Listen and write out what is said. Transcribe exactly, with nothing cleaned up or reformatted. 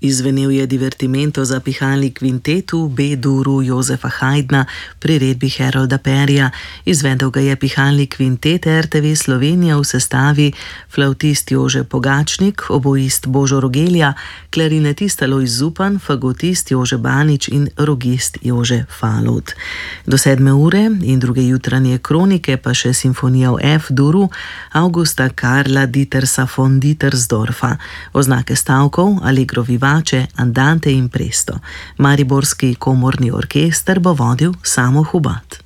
Izvenel je divertimento za pihalni kvintet v B-duru Jozefa Haydna pri priredbi Harolda Perrya. Izvedel ga je pihalni kvintet R T V Slovenija v sestavi flavtist Jože Pogačnik, oboist Božo Rogelja, klarinetist Alojz Zupan, fagotist Jože Banič in rogist Jože Falut. Do sedme ure in druge jutranje kronike pa še simfonija v F-duru Augusta Karla Dietersa von Dietersdorfa. Oznake stavkov Allegro vivace, Andante in Presto. Mariborski komorni orkester bo vodil Samo Hubat.